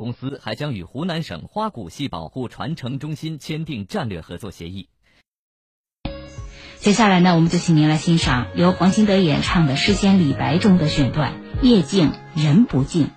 公司还将与湖南省花鼓戏保护传承中心签订战略合作协议。 接下来呢，我们就请您来欣赏由黄兴德演唱的《诗仙李白》中的选段《夜静人不静》。